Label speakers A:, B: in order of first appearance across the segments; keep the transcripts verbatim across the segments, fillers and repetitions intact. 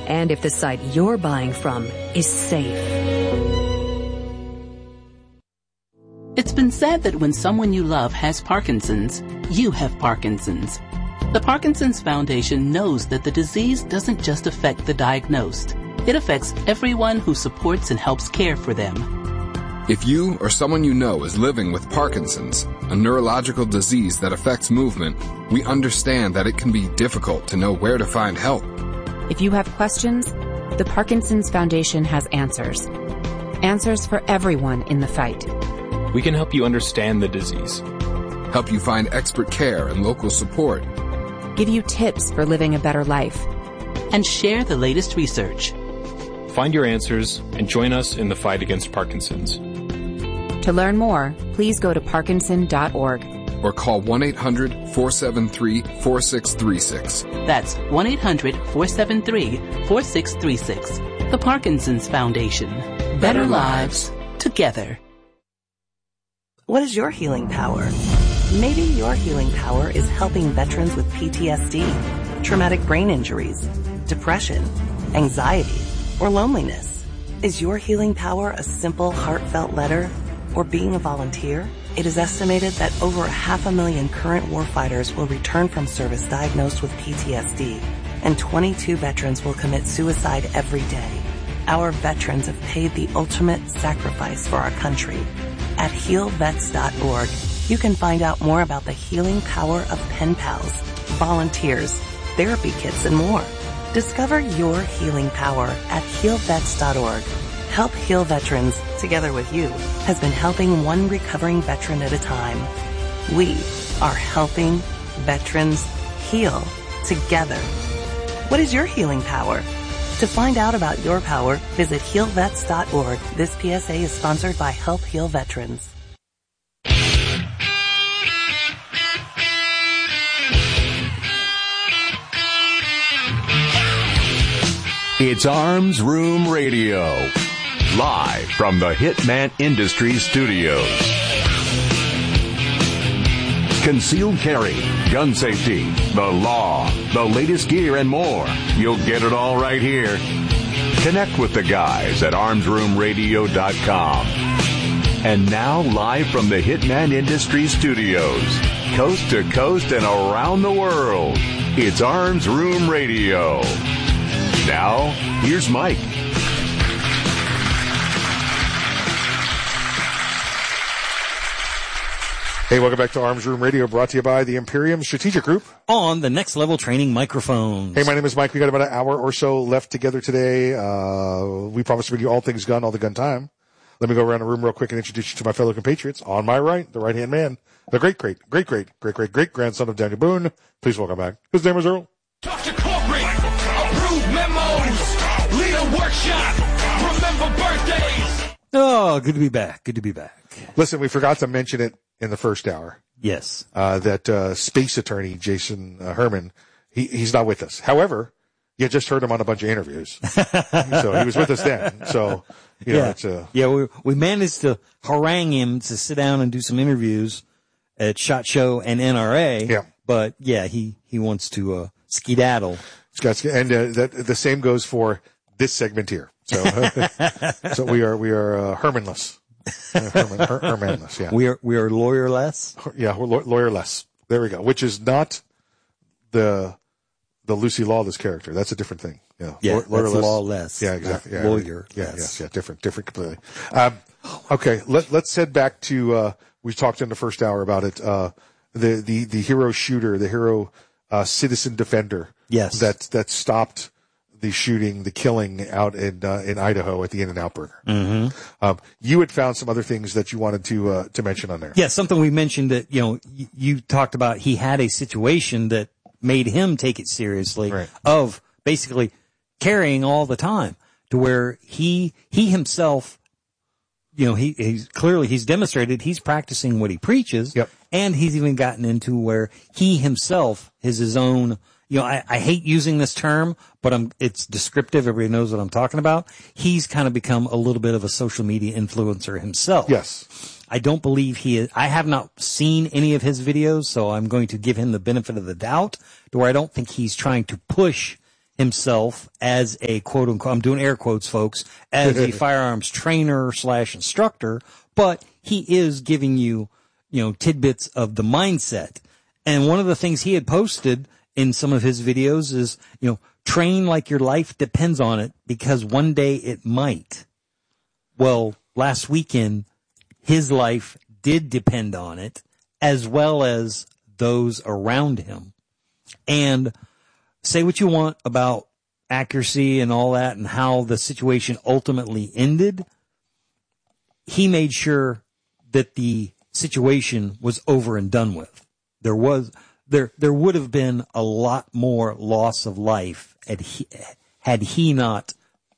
A: and if the site you're buying from is safe.
B: It's been said that when someone you love has Parkinson's, you have Parkinson's. The Parkinson's Foundation knows that the disease doesn't just affect the diagnosed. It affects everyone who supports and helps care for them.
C: If you or someone you know is living with Parkinson's, a neurological disease that affects movement, we understand that it can be difficult to know where to find help.
D: If you have questions, the Parkinson's Foundation has answers. Answers for everyone in the fight.
E: We can help you understand the disease,
C: help you find expert care and local support,
D: give you tips for living a better life,
B: and share the latest research.
E: Find your answers and join us in the fight against Parkinson's.
D: To learn more, please go to parkinson dot org.
C: Or call one eight hundred, four seven three, four six three six.
B: That's one eight hundred, four seven three, four six three six. The Parkinson's Foundation. Better, Better lives together.
F: What is your healing power? Maybe your healing power is helping veterans with P T S D, traumatic brain injuries, depression, anxiety, or loneliness. Is your healing power a simple, heartfelt letter or being a volunteer? It is estimated that over half a million current warfighters will return from service diagnosed with P T S D, and twenty-two veterans will commit suicide every day. Our veterans have paid the ultimate sacrifice for our country. At heal vets dot org, you can find out more about the healing power of pen pals, volunteers, therapy kits, and more. Discover your healing power at heal vets dot org. Help Heal Veterans, together with you, has been helping one recovering veteran at a time. We are helping veterans heal together. What is your healing power? To find out about your power, visit heal vets dot org. This P S A is sponsored by Help Heal Veterans.
G: It's Arms Room Radio, live from the Hitman Industries studios. Concealed carry, gun safety, the law, the latest gear, and more. You'll get it all right here. Connect with the guys at arms room radio dot com. And now, live from the Hitman Industries studios, coast to coast and around the world, it's Arms Room Radio. Now, here's Mike.
H: Hey, welcome back to Arms Room Radio, brought to you by the Imperium Strategic Group.
I: On the Next Level Training microphones.
H: Hey, my name is Mike. We got about an hour or so left together today. Uh, we promise to bring you all things gun, all the gun time. Let me go around the room real quick and introduce you to my fellow compatriots. On my right, the right-hand man, the great, great, great, great, great, great, great grandson of Daniel Boone. Please welcome back. His name is Earl.
J: Talk to corporate, approve memos, lead a workshop, remember birthdays.
I: Oh, good to be back. Good to be back.
H: Listen, we forgot to mention it in the first hour.
I: Yes.
H: Uh, that, uh, space attorney, Jason uh, Herman, he, he's not with us. However, you just heard him on a bunch of interviews. So he was with us then. So, you know,
I: yeah.
H: it's a.
I: Yeah, we, we managed to harangue him to sit down and do some interviews at SHOT Show and N R A.
H: Yeah.
I: But yeah, he, he wants to, uh, skedaddle.
H: And, uh, that, the same goes for this segment here. So, so we are, we are, uh, Hermanless. Herman, Her, Hermanless, yeah.
I: We are, we are lawyerless?
H: Yeah, we're law, lawyerless. There we go. Which is not the, the Lucy Lawless character. That's a different thing. Yeah.
I: Yeah.
H: Law,
I: that's lawless.
H: Yeah, exactly. Yeah,
I: lawyer.
H: Yeah, yeah, yeah. Different, different completely. Um, okay. Let, let's head back to, uh, we talked in the first hour about it, uh, the, the, the hero shooter, the hero, uh, citizen defender.
I: Yes.
H: That, that stopped the shooting, the killing out in, uh, in Idaho at the In-N-Out Burger.
I: Mm-hmm.
H: Um, you had found some other things that you wanted to, uh, to mention on there.
I: Yeah, something we mentioned that, you know, y- you talked about he had a situation that made him take it seriously
H: right.
I: of basically carrying all the time to where he, he himself, you know, he, he's clearly, he's demonstrated he's practicing what he preaches.
H: Yep.
I: And he's even gotten into where he himself is his own, you know, I, I hate using this term, but I'm, it's descriptive. Everybody knows what I'm talking about. He's kind of become a little bit of a social media influencer himself.
H: Yes.
I: I don't believe he is, I have not seen any of his videos, so I'm going to give him the benefit of the doubt to where I don't think he's trying to push himself as a quote unquote, I'm doing air quotes, folks, as a firearms trainer slash instructor, but he is giving you, you know, tidbits of the mindset. And one of the things he had posted in some of his videos is, you know, train like your life depends on it because one day it might. Well, last weekend, his life did depend on it, as well as those around him. And say what you want about accuracy and all that and how the situation ultimately ended. He made sure that the situation was over and done with. There was, there, there would have been a lot more loss of life had he, had he not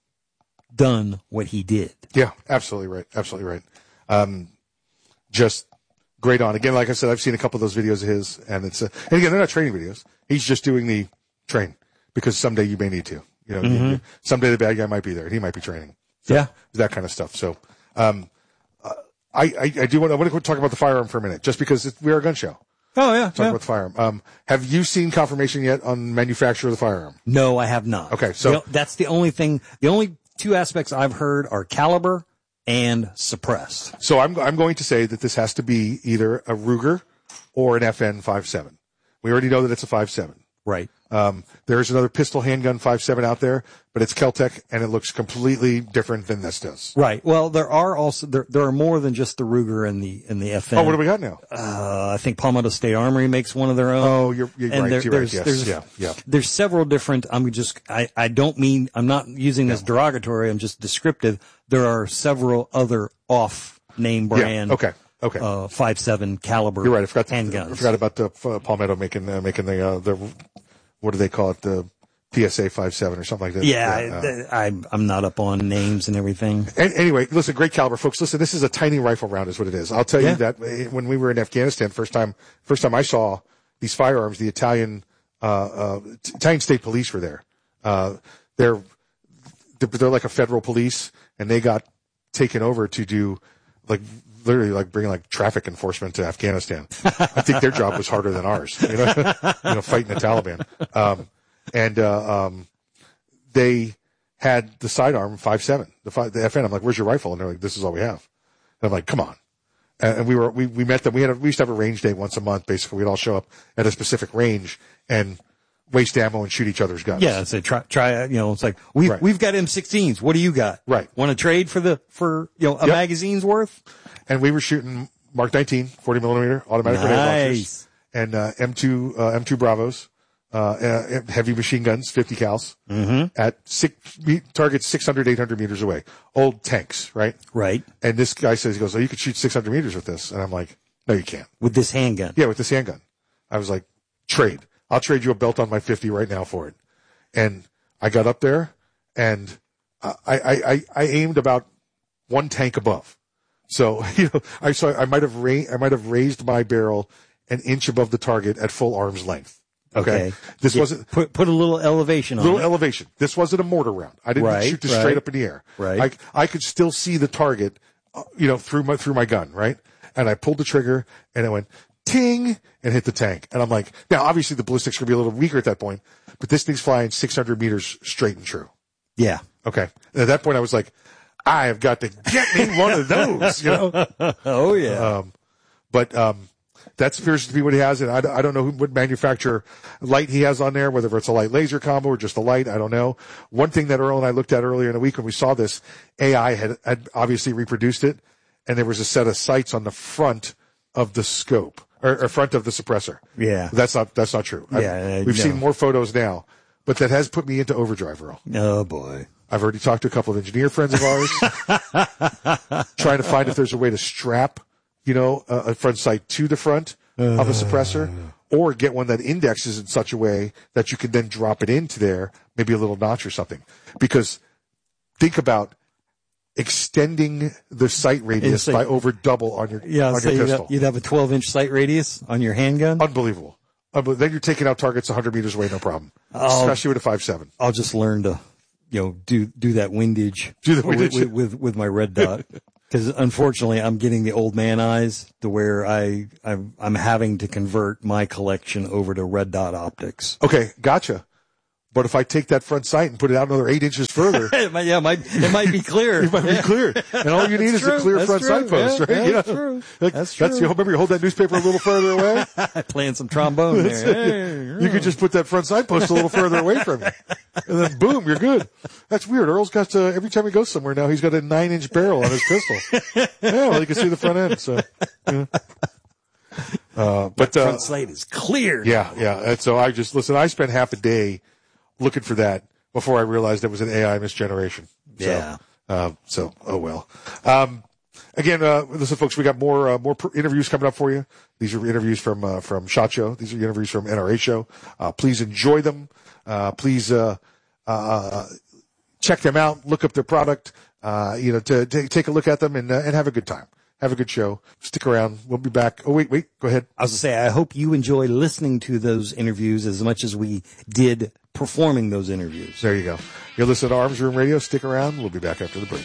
I: done what he did.
H: Yeah, absolutely right. Absolutely right. Um, just great on. Again, like I said, I've seen a couple of those videos of his, and it's, uh, and again, they're not training videos. He's just doing the train because someday you may need to. You know,
I: Mm-hmm.
H: you, someday the bad guy might be there and he might be training. So,
I: Yeah.
H: that kind of stuff. So, um, uh, I, I, I do want, I want to talk about the firearm for a minute, just because it's, we are a gun show.
I: Oh, yeah.
H: Talk
I: yeah.
H: about the firearm. Um, have you seen confirmation yet on manufacturer of the firearm?
I: No, I have not.
H: Okay, so-
I: You know, that's the only thing, the only two aspects I've heard are caliber and suppressed.
H: So I'm, I'm going to say that this has to be either a Ruger or an F N fifty-seven. We already know that it's a fifty-seven.
I: Right.
H: Um, there's another pistol handgun fifty-seven out there, but it's Kel-Tec and it looks completely different than this does.
I: Right. Well, there are also, there, there are more than just the Ruger and the, and the F N.
H: Oh, what do we got now?
I: Uh, I think Palmetto State Armory makes one of their own.
H: Oh, you're, you're
I: and
H: right.
I: there-
H: You're
I: there's,
H: right. Yes.
I: there's,
H: yeah. Yeah.
I: there's several different, I'm just, I, I don't mean, I'm not using this derogatory, I'm just descriptive. There are several other off name brand.
H: Yeah. Okay. Okay.
I: Uh, five seven caliber.
H: You're right. I forgot,
I: handguns.
H: I forgot about the uh, Palmetto making, uh, making the, uh, the, what do they call it? The P S A fifty-seven or something like that.
I: Yeah,
H: uh,
I: I, I'm, I'm not up on names and everything.
H: And anyway, listen, great caliber, folks. Listen, this is a tiny rifle round, is what it is. I'll tell
I: Yeah.
H: you that when we were in Afghanistan, first time, first time I saw these firearms, the Italian, uh, uh, Italian State Police were there. Uh, they're, they're like a federal police, and they got taken over to do, like, literally like bringing like traffic enforcement to Afghanistan. I think their job was harder than ours, you know, you know, fighting the Taliban. Um, and, uh, um, they had the sidearm five seven, the five, the F N. I'm like, where's your rifle? And they're like, this is all we have. And I'm like, come on. And, and we were, we, we met them. We had a, we used to have a range day once a month. Basically, we'd all show up at a specific range and waste ammo and shoot each other's guns.
I: Yeah, so try, try, you know, it's like, we,
H: Right.
I: we've got M sixteens. What do you got?
H: Right.
I: Want to trade for the, for, you know, a
H: Yep.
I: magazine's worth?
H: And we were shooting Mark nineteen, forty millimeter automatic grenade launchers,
I: Nice.
H: and uh, M two uh, M two Bravos, uh, uh, heavy machine guns, fifty cals,
I: Mm-hmm.
H: at six me- targets six hundred, eight hundred meters away. Old tanks, right?
I: Right.
H: And this guy says, he goes, "Oh, you could shoot six hundred meters with this," and I'm like, "No, you can't."
I: With this handgun.
H: Yeah, with this handgun. I was like, "Trade. I'll trade you a belt on my fifty right now for it." And I got up there, and I I I, I aimed about one tank above. So, you know, I saw, I might have ra- I might have raised my barrel an inch above the target at full arm's length. Okay.
I: Okay.
H: This
I: Yeah,
H: wasn't
I: Put, put a little elevation on
H: little
I: it.
H: elevation. This wasn't a mortar round. I didn't
I: Right,
H: shoot this
I: right.
H: straight up in the air.
I: Right.
H: I, I could still see the target, uh, you know, through my, through my gun, right? And I pulled the trigger and it went ting and hit the tank. And I'm like, now obviously the ballistics could be a little weaker at that point, but this thing's flying six hundred meters straight and true.
I: Yeah.
H: Okay. And at that point I was like, I have got to get me one of those, you know?
I: Oh, yeah.
H: Um, but, um, that appears to be what he has. And I, I don't know who, what manufacturer light he has on there, whether it's a light laser combo or just a light. I don't know. One thing that Earl and I looked at earlier in the week when we saw this, A I had, had obviously reproduced it. And there was a set of sights on the front of the scope or, or front of the suppressor.
I: Yeah.
H: That's not, that's not true. I've-
I: Yeah, uh,
H: We've
I: no.
H: seen more photos now, but that has put me into overdrive, Earl.
I: Oh, boy.
H: I've already talked to a couple of engineer friends of ours, trying to find if there's a way to strap, you know, a, a front sight to the front of a suppressor, or get one that indexes in such a way that you can then drop it into there, maybe a little notch or something. Because think about extending the sight radius
I: say-
H: by over double on your
I: Yeah,
H: on
I: so
H: your
I: you'd
H: pistol.
I: have, you'd have a twelve inch sight radius on your handgun.
H: Unbelievable. Unbelievable. Then you're taking out targets one hundred meters away, no problem.
I: Oh.
H: Especially with a five seven.
I: I'll just learn to, you know, do, do that windage.
H: Do the
I: with-
H: windage.
I: With, with, with my red dot. Cause unfortunately I'm getting the old man eyes to where I, I'm, I'm having to convert my collection over to red dot optics.
H: Okay, gotcha. But if I take that front sight and put it out another eight inches further,
I: it might, yeah, it might, it might be clear.
H: it might be clear. And all you need is
I: true.
H: a clear
I: That's
H: front
I: true.
H: sight post,
I: yeah,
H: right?
I: Yeah,
H: you know?
I: that's true.
H: Like,
I: That's true.
H: That's, you remember you hold that newspaper a little further away?
I: Playing some trombone there. Hey,
H: you could just put that front sight post a little further away from you. And then boom, you're good. That's weird. Earl's got to, every time he goes somewhere now, he's got a nine inch barrel on his pistol. Yeah, well, you can see the front end, so. Yeah. Uh, but,
I: the
H: uh,
I: front sight is clear.
H: Yeah, yeah. And so I just, listen, I spent half a day looking for that before I realized it was an A I misgeneration. So,
I: Yeah.
H: Uh, so, oh well. Um, again, uh, listen, folks, we got more, uh, more pr- interviews coming up for you. These are interviews from, uh, from SHOT Show. These are interviews from N R A Show. Uh, please enjoy them. Uh, please, uh, uh, check them out, look up their product, uh, you know, to, to take a look at them and, uh, and have a good time. Have a good show. Stick around. We'll be back. Oh, wait, wait. Go ahead.
I: I was going to say, I hope you enjoy listening to those interviews as much as we did performing those interviews.
H: There you go. You're listening to Arms Room Radio. Stick around. We'll be back after the break.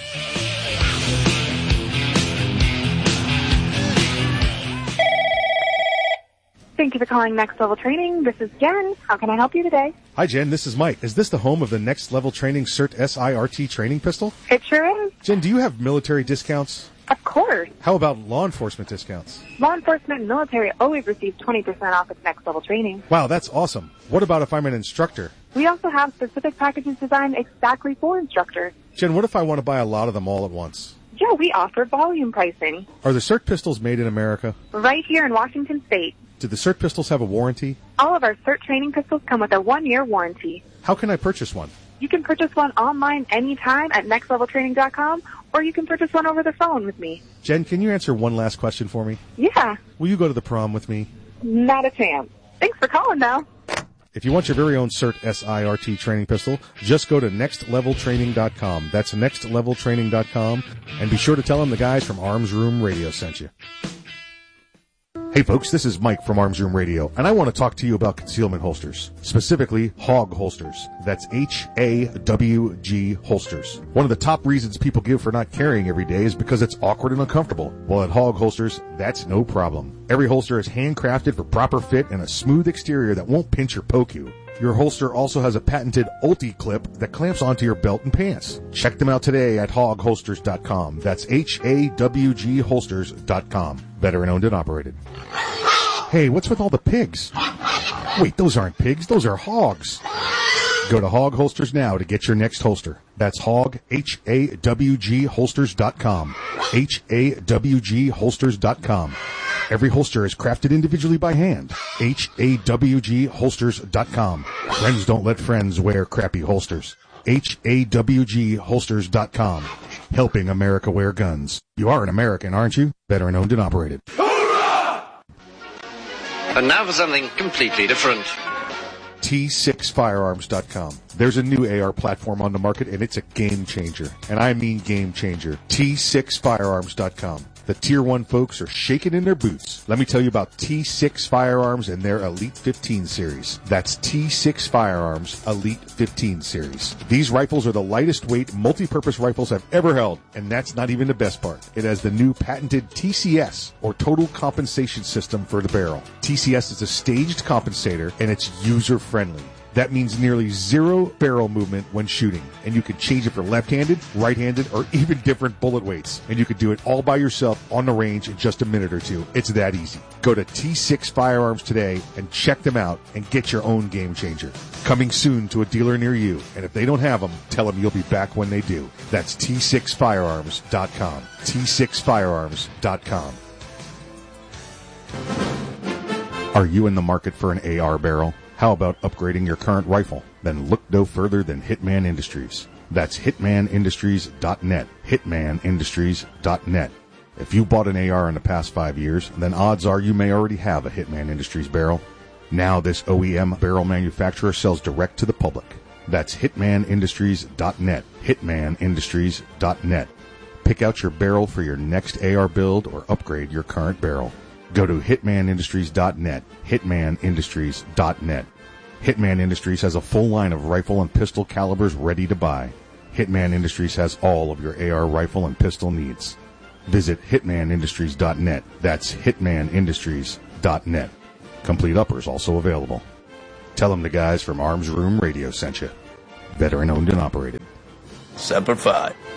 K: Thank you for calling Next Level Training. This is Jen. How can I help you today?
L: Hi, Jen. This is Mike. Is this the home of the Next Level Training CERT S I R T training pistol?
K: It sure is.
L: Jen, do you have military discounts?
K: Of course.
L: How about law enforcement discounts?
K: Law enforcement and military always receive twenty percent off at Next Level Training.
L: Wow, that's awesome. What about if I'm an instructor?
K: We also have specific packages designed exactly for instructors.
L: Jen, what if I want to buy a lot of them all at once?
K: Yeah, we offer volume pricing.
L: Are the CERT pistols made in America?
K: Right here in Washington State.
L: Do the CERT pistols have a warranty?
K: All of our CERT training pistols come with a one-year warranty.
L: How can I purchase one?
K: You can purchase one online anytime at next level training dot com, or you can purchase one over the phone with me.
L: Jen, can you answer one last question for me?
K: Yeah.
L: Will you go to the prom with me?
K: Not a chance. Thanks for calling, though.
L: If you want your very own CERT S I R T training pistol, just go to next level training dot com. That's next level training dot com. And be sure to tell them the guys from Arms Room Radio sent you. Hey folks, this is Mike from Arms Room Radio, and I want to talk to you about concealment holsters, specifically Hog holsters. That's H A W G holsters. One of the top reasons people give for not carrying every day is because it's awkward and uncomfortable. Well, at Hog holsters, that's no problem. Every holster is handcrafted for proper fit and a smooth exterior that won't pinch or poke you. Your holster also has a patented Ulti clip that clamps onto your belt and pants. Check them out today at hog holsters dot com. That's H A W G holsters dot com. Veteran owned and operated. Hey, what's with all the pigs? Wait, those aren't pigs. Those are hogs. Go to Hog Holsters now to get your next holster. That's Hog, H A W G holsters dot com. H A W G holsters dot com. Every holster is crafted individually by hand. H A W G holsters dot com. Friends don't let friends wear crappy holsters. H A W G holsters dot com. Helping America wear guns. You are an American, aren't you? Veteran owned and operated.
M: And now for something completely different.
L: T six firearms dot com. There's a new A R platform on the market, and it's a game changer. And I mean game changer. T six firearms dot com. The Tier one folks are shaking in their boots. Let me tell you about T six Firearms and their Elite fifteen series. That's T six Firearms Elite fifteen series. These rifles are the lightest weight multi-purpose rifles I've ever held, and that's not even the best part. It has the new patented T C S, or Total Compensation System, for the barrel. T C S is a staged compensator, and it's user-friendly. That means nearly zero barrel movement when shooting, and you can change it for left-handed, right-handed, or even different bullet weights. And you can do it all by yourself on the range in just a minute or two. It's that easy. Go to T six Firearms today and check them out and get your own game changer. Coming soon to a dealer near you, and if they don't have them, tell them you'll be back when they do. That's T six firearms dot com. T six firearms dot com. Are you in the market for an A R barrel? How about upgrading your current rifle? Then look no further than Hitman Industries. That's hitman industries dot net. hitman industries dot net. If you bought an A R in the past five years, then odds are you may already have a Hitman Industries barrel. Now this O E M barrel manufacturer sells direct to the public. That's hitman industries dot net. hitman industries dot net. Pick out your barrel for your next A R build or upgrade your current barrel. Go to hitman industries dot net. hitman industries dot net. Hitman Industries has a full line of rifle and pistol calibers ready to buy. Hitman Industries has all of your A R rifle and pistol needs. Visit hitman industries dot net. That's hitman industries dot net. Complete uppers also available. Tell them the guys from Arms Room Radio sent you. Veteran owned and operated.
N: Semper Fi.